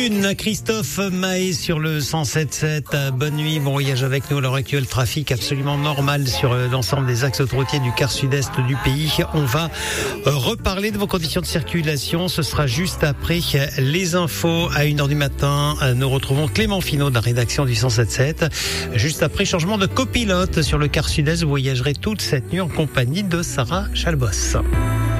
Christophe Mahé sur le 107.7. Bonne nuit, bon voyage avec nous. À l'heure actuelle, trafic absolument normal sur l'ensemble des axes autoroutiers du quart sud-est du pays. On va reparler de vos conditions de circulation. Ce sera juste après les infos à 1h du matin. Nous retrouvons Clément Finot de la rédaction du 107.7. Juste après, changement de copilote sur le quart sud-est. Vous voyagerez toute cette nuit en compagnie de Sarah Chalbos.